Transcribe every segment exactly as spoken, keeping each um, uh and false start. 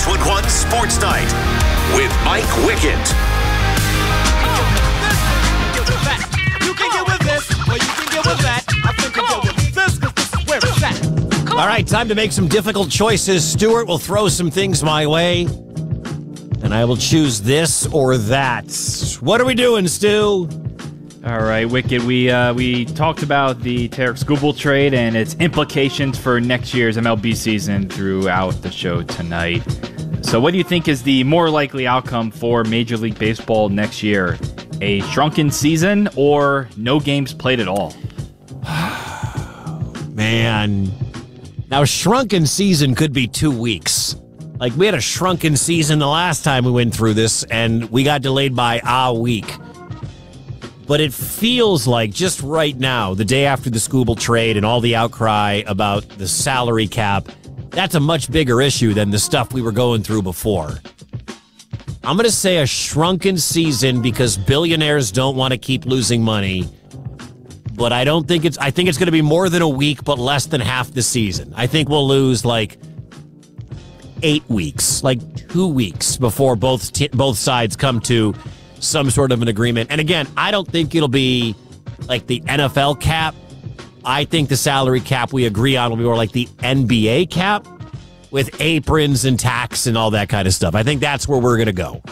Westwood One Sports Night with Mike Wickett. You can get with this, or you can get with that. I think you get with this, because this is where it's at. All right, time to make some difficult choices. Stuart will throw some things my way, and I will choose this or that. What are we doing, Stu? All right, Wicked, we uh, we talked about the Tarek Skubal trade and its implications for next year's M L B season throughout the show tonight. So what do you think is the more likely outcome for Major League Baseball next year? A shrunken season or no games played at all? Man. Now, shrunken season could be two weeks. Like, we had a shrunken season the last time we went through this, and we got delayed by a week. But it feels like just right now, the day after the Skubal trade and all the outcry about the salary cap, that's a much bigger issue than the stuff we were going through before. I'm going to say a shrunken season because billionaires don't want to keep losing money. But I don't think it's, I think it's going to be more than a week, but less than half the season. I think we'll lose like eight weeks, like two weeks before both t- both sides come to some sort of an agreement. And again, I don't think it'll be like the N F L cap. I think the salary cap we agree on will be more like the N B A cap with aprons and tax and all that kind of stuff. I think that's where we're going to go.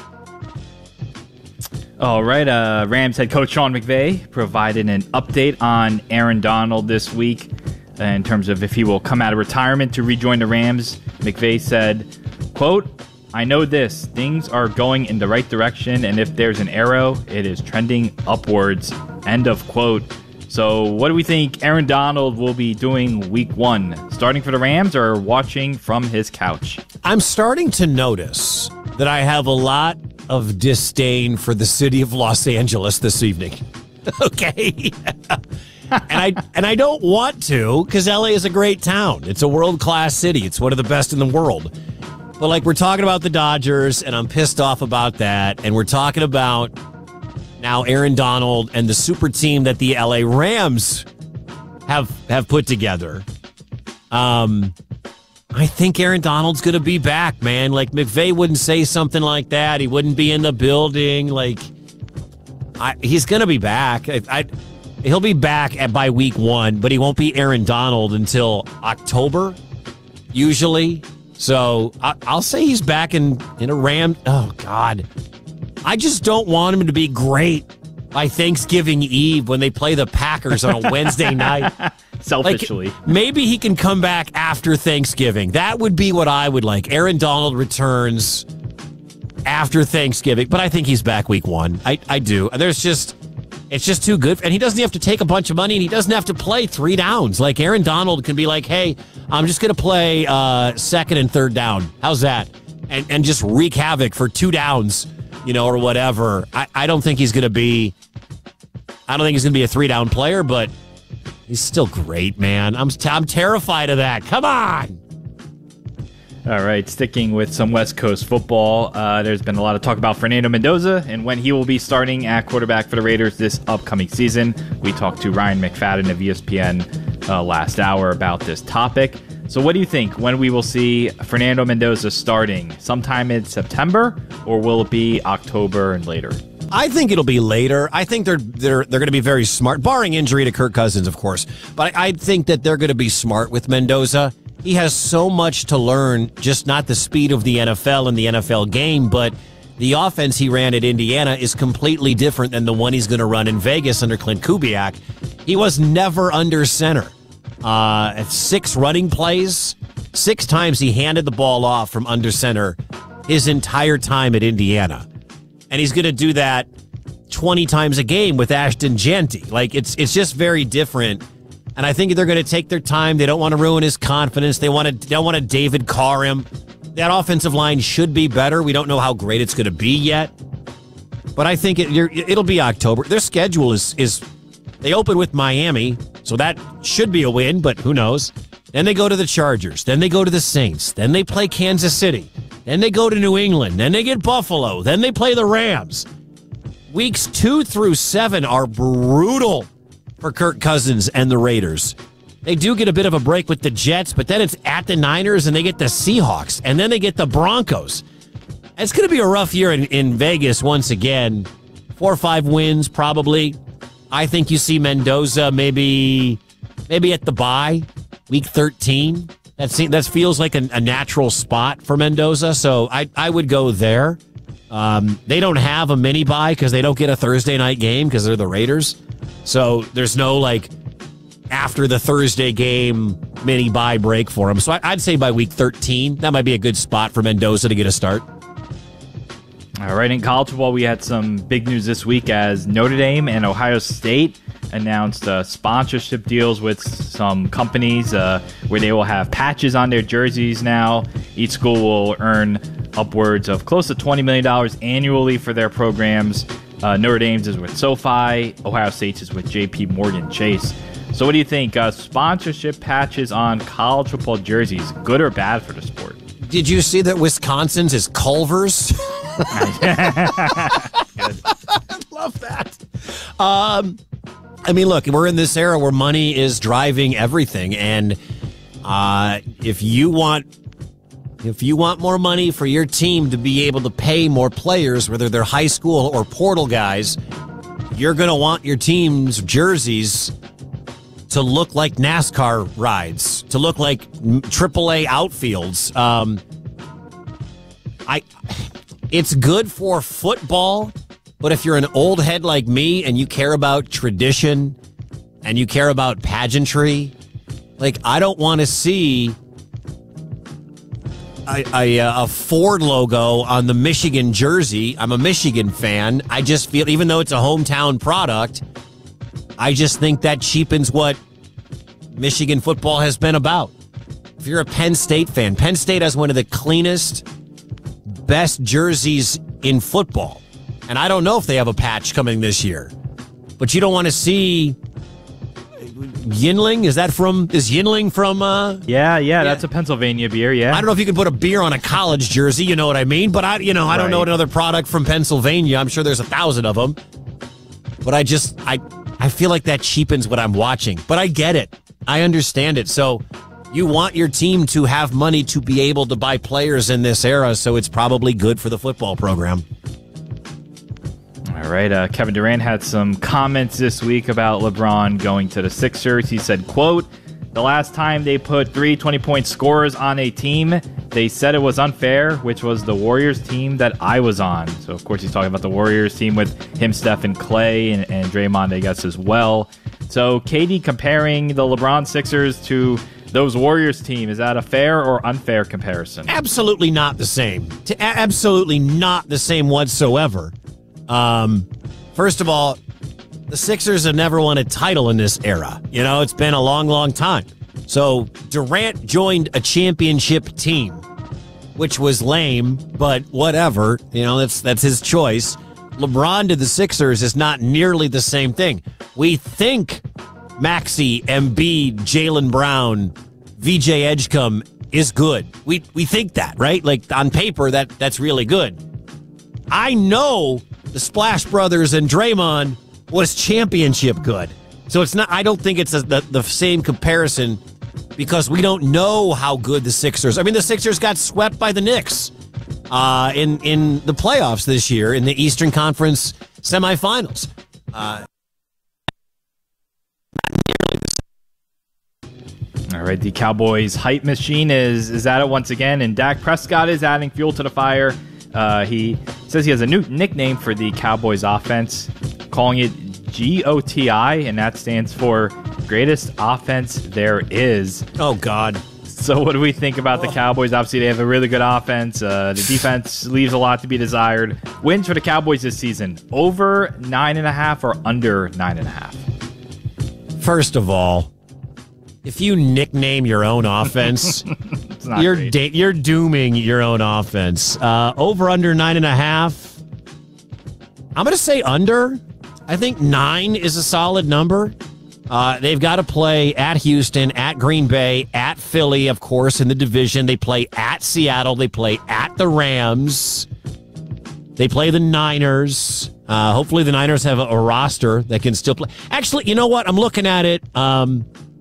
All right, uh, Rams head coach Sean McVay provided an update on Aaron Donald this week in terms of if he will come out of retirement to rejoin the Rams. McVay said, quote, "I know this. Things are going in the right direction, and if there's an arrow, it is trending upwards." End of quote. So what do we think Aaron Donald will be doing week one? Starting for the Rams or watching from his couch? I'm starting to notice that I have a lot of disdain for the city of Los Angeles this evening. Okay? and I and I don't want to, because L A is a great town. It's a world-class city. It's one of the best in the world. But, like, we're talking about the Dodgers, and I'm pissed off about that. And we're talking about now Aaron Donald and the super team that the L A Rams have have put together. Um, I think Aaron Donald's going to be back, man. Like, McVay wouldn't say something like that. He wouldn't be in the building. Like, I, he's going to be back. I, I, he'll be back at, by week one, but he won't be Aaron Donald until October, usually. So I, I'll say he's back in, in a Ram. Oh, God. I just don't want him to be great by Thanksgiving Eve when they play the Packers on a Wednesday night. Selfishly. Like, maybe he can come back after Thanksgiving. That would be what I would like. Aaron Donald returns after Thanksgiving, but I think he's back week one. I, I do. There's just, it's just too good. And he doesn't have to take a bunch of money, and he doesn't have to play three downs. Like, Aaron Donald can be like, hey, I'm just going to play uh, second and third down. How's that? And, and just wreak havoc for two downs. You know, or whatever. I, I don't think he's going to be, I don't think he's going to be a three-down player, but he's still great, man. I'm, t- I'm terrified of that. Come on. All right, sticking with some West Coast football, uh, there's been a lot of talk about Fernando Mendoza and when he will be starting at quarterback for the Raiders this upcoming season. We talked to Ryan McFadden of E S P N uh, last hour about this topic. So what do you think when we will see Fernando Mendoza starting? Sometime in September, or will it be October and later? I think it'll be later. I think they're they're they're going to be very smart, barring injury to Kirk Cousins, of course. But I, I think that they're going to be smart with Mendoza. He has so much to learn, just not the speed of the N F L and the N F L game, but the offense he ran at Indiana is completely different than the one he's going to run in Vegas under Clint Kubiak. He was never under center. Uh, six running plays, six times he handed the ball off from under center his entire time at Indiana. And he's going to do that twenty times a game with Ashton Jeanty. Like, it's it's just very different. And I think they're going to take their time. They don't want to ruin his confidence. They want to they don't want to David Carr him. That offensive line should be better. We don't know how great it's going to be yet. But I think it, you're, it'll be October. Their schedule is is they open with Miami, so that should be a win, but who knows. Then they go to the Chargers. Then they go to the Saints. Then they play Kansas City. Then they go to New England. Then they get Buffalo. Then they play the Rams. Weeks two through seven are brutal for Kirk Cousins and the Raiders. they do get a bit of a break with the Jets, but then it's at the Niners, and they get the Seahawks, and then they get the Broncos. It's going to be a rough year in, in Vegas once again. Four or five wins, probably. I think you see Mendoza maybe maybe at the bye, week thirteen. That seems, that feels like a, a natural spot for Mendoza, so I, I would go there. Um, they don't have a mini bye because they don't get a Thursday night game because they're the Raiders. So there's no, like, after the Thursday game mini bye break for them. So I, I'd say by week thirteen, that might be a good spot for Mendoza to get a start. All right, in college football, we had some big news this week as Notre Dame and Ohio State announced uh, sponsorship deals with some companies uh, where they will have patches on their jerseys now. Each school will earn upwards of close to twenty million dollars annually for their programs. Uh, Notre Dame's is with SoFi. Ohio State's is with J P Morgan Chase. So what do you think? Uh, sponsorship patches on college football jerseys, good or bad for the sport? Did you see that Wisconsin's is Culver's? I love that. Um, I mean, look, we're in this era where money is driving everything, and uh, if you want, if you want more money for your team to be able to pay more players, whether they're high school or portal guys, you're going to want your team's jerseys to look like NASCAR rides, to look like triple A outfields. Um, I, it's good for football, but if you're an old head like me and you care about tradition and you care about pageantry, like, I don't want to see a, a, a Ford logo on the Michigan jersey. I'm a Michigan fan. I just feel, even though it's a hometown product, I just think that cheapens what Michigan football has been about. If you're a Penn State fan, Penn State has one of the cleanest, best jerseys in football. And I don't know if they have a patch coming this year. But you don't want to see Yinling. Is that from, is Yinling from? Uh, yeah, yeah, that's a Pennsylvania beer, yeah. I don't know if you can put a beer on a college jersey, you know what I mean? But I, you know, I don't Right. know another product from Pennsylvania. I'm sure there's a thousand of them. But I just, I, I feel like that cheapens what I'm watching. But I get it. I understand it. So you want your team to have money to be able to buy players in this era, so it's probably good for the football program. All right, uh, Kevin Durant had some comments this week about LeBron going to the Sixers. He said, quote, "The last time they put three twenty-point scorers on a team, they said it was unfair, which was the Warriors team that I was on." So, of course, he's talking about the Warriors team with him, Steph, and Clay, and, and Draymond, I guess, as well. So, K D comparing the LeBron Sixers to those Warriors team, is that a fair or unfair comparison? Absolutely not the same. To, a- absolutely not the same whatsoever. Um, first of all, the Sixers have never won a title in this era. You know, it's been a long, long time. So Durant joined a championship team, which was lame, but whatever. You know, that's that's his choice. LeBron to the Sixers is not nearly the same thing. We think Maxey, Embiid, Jaylen Brown, V J Edgecombe is good. We we think that, right? Like, on paper, that that's really good. I know the Splash Brothers and Draymond was championship good. So it's not, I don't think it's a, the, the same comparison because we don't know how good the Sixers, I mean, the Sixers got swept by the Knicks uh, in, in the playoffs this year in the Eastern Conference semifinals. Uh, All right, the Cowboys hype machine is is at it once again, and Dak Prescott is adding fuel to the fire. Uh, he says he has a new nickname for the Cowboys offense, calling it G O T I, and that stands for Greatest Offense There Is. oh, God. So what do we think about the Cowboys? Obviously, they have a really good offense. Uh, the defense leaves a lot to be desired. Wins for the Cowboys this season, over nine and a half or under nine and a half? First of all, if you nickname your own offense, It's not you're great. da- you're dooming your own offense. Uh, over under nine and a half. I'm going to say under. I think nine is a solid number. Uh, they've got to play at Houston, at Green Bay, at Philly, of course, in the division. They play at Seattle. They play at the Rams. They play the Niners. Uh, hopefully the Niners have a, a roster that can still play. Actually, you know what? I'm looking at it. Um,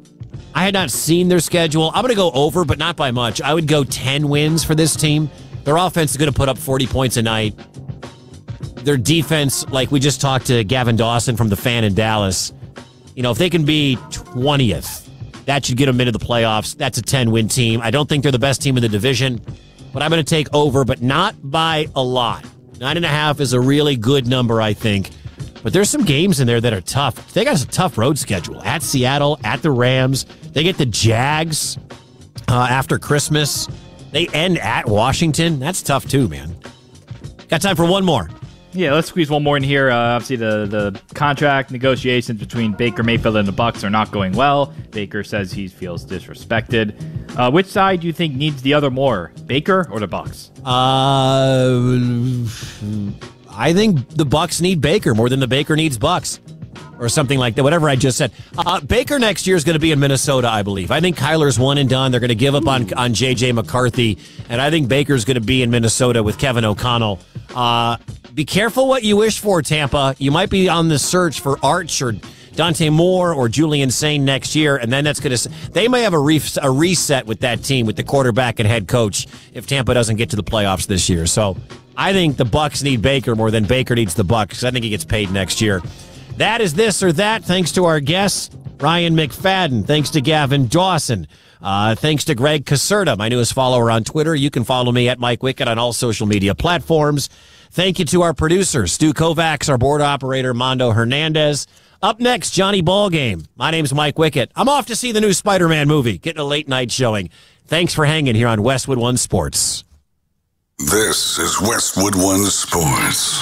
I had not seen their schedule. I'm going to go over, but not by much. I would go ten wins for this team. Their offense is going to put up forty points a night. Their defense, like we just talked to Gavin Dawson from the Fan in Dallas, you know, if they can be twentieth, that should get them into the playoffs. That's a ten-win team. I don't think they're the best team in the division, but I'm going to take over, but not by a lot. Nine and a half is a really good number, I think. But there's some games in there that are tough. They got a tough road schedule. At Seattle, at the Rams. They get the Jags uh, after Christmas. They end at Washington. That's tough too, man. Got time for one more. Yeah, let's squeeze one more in here. Uh, obviously, the, the contract negotiations between Baker Mayfield and the Bucs are not going well. Baker says he feels disrespected. Uh, which side do you think needs the other more, Baker or the Bucs? Uh, I think the Bucs need Baker more than the Baker needs Bucs, or something like that. Whatever I just said. Uh, Baker next year is going to be in Minnesota, I believe. I think Kyler's one and done. They're going to give up on on J J McCarthy, and I think Baker's going to be in Minnesota with Kevin O'Connell. Uh, be careful what you wish for, Tampa. You might be on the search for Arch or Dante Moore or Julian Sain next year, and then that's going to. They may have a, re- a reset with that team, with the quarterback and head coach, if Tampa doesn't get to the playoffs this year. So I think the Bucs need Baker more than Baker needs the Bucs. I think he gets paid next year. That is this or that. Thanks to our guests, Ryan McFadden. Thanks to Gavin Dawson. Uh, thanks to Greg Caserta, my newest follower on Twitter. You can follow me at Mike Wickett on all social media platforms. Thank you to our producers, Stu Kovacs, our board operator, Mondo Hernandez. Up next, Johnny Ballgame. My name's Mike Wickett. I'm off to see the new Spider-Man movie, getting a late night showing. Thanks for hanging here on Westwood One Sports. This is Westwood One Sports.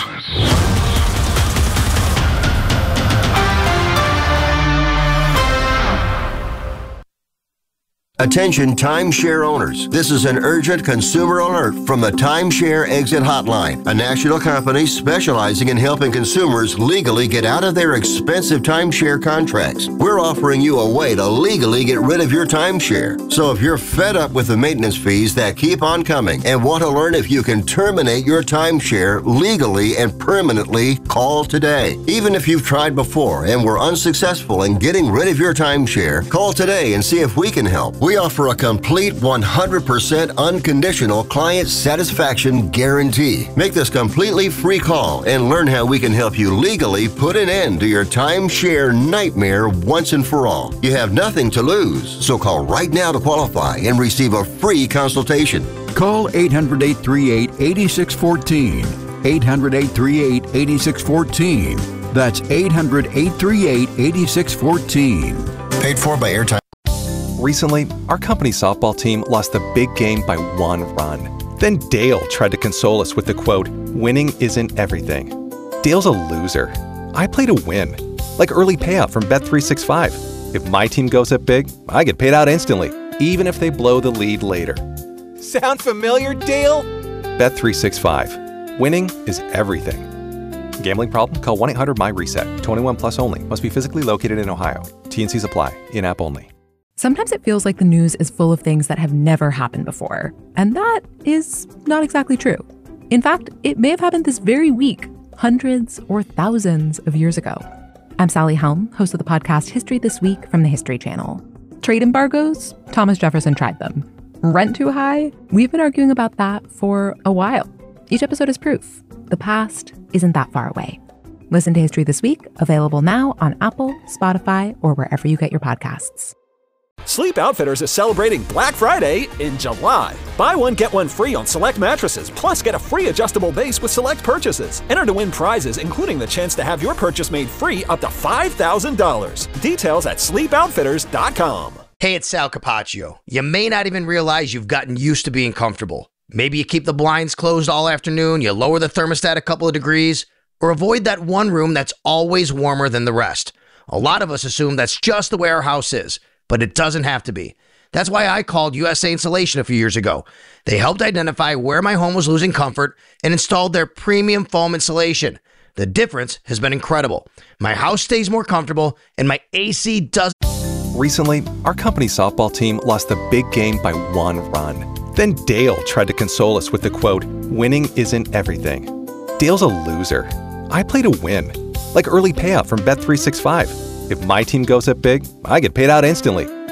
Attention timeshare owners. This is an urgent consumer alert from the Timeshare Exit Hotline, a national company specializing in helping consumers legally get out of their expensive timeshare contracts. We're offering you a way to legally get rid of your timeshare. So if you're fed up with the maintenance fees that keep on coming and want to learn if you can terminate your timeshare legally and permanently, call today. Even if you've tried before and were unsuccessful in getting rid of your timeshare, call today and see if we can help. We offer a complete one hundred percent unconditional client satisfaction guarantee. Make this completely free call and learn how we can help you legally put an end to your timeshare nightmare once and for all. You have nothing to lose, so call right now to qualify and receive a free consultation. Call eight hundred, eight three eight, eight six one four. eight hundred, eight three eight, eight six one four. That's eight hundred, eight three eight, eight six one four. Paid for by Airtime. Recently, our company softball team lost the big game by one run. Then Dale tried to console us with the quote, "Winning isn't everything." Dale's a loser. I play to win. Like early payout from Bet three sixty-five. If my team goes up big, I get paid out instantly, even if they blow the lead later. Sound familiar, Dale? Bet three sixty-five. Winning is everything. Gambling problem? Call one eight hundred M Y reset. twenty-one plus only. Must be physically located in Ohio. T and Cs apply. In-app only. Sometimes it feels like the news is full of things that have never happened before. And that is not exactly true. In fact, it may have happened this very week, hundreds or thousands of years ago. I'm Sally Helm, host of the podcast History This Week from the History Channel. Trade embargoes? Thomas Jefferson tried them. Rent too high? We've been arguing about that for a while. Each episode is proof. The past isn't that far away. Listen to History This Week, available now on Apple, Spotify, or wherever you get your podcasts. Sleep Outfitters is celebrating Black Friday in July. Buy one, get one free on select mattresses, plus get a free adjustable base with select purchases. Enter to win prizes, including the chance to have your purchase made free up to five thousand dollars. Details at sleep outfitters dot com. Hey, it's Sal Capaccio. You may not even realize you've gotten used to being comfortable. Maybe you keep the blinds closed all afternoon, you lower the thermostat a couple of degrees, or avoid that one room that's always warmer than the rest. A lot of us assume that's just the way our house is. But it doesn't have to be. That's why I called U S A Insulation a few years ago. They helped identify where my home was losing comfort and installed their premium foam insulation. The difference has been incredible. My house stays more comfortable and my A C does. Recently, our company softball team lost the big game by one run. Then Dale tried to console us with the quote, "Winning isn't everything." Dale's a loser. I play to win. Like early payout from Bet three sixty-five. If my team goes up big, I get paid out instantly,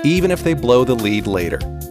even if they blow the lead later.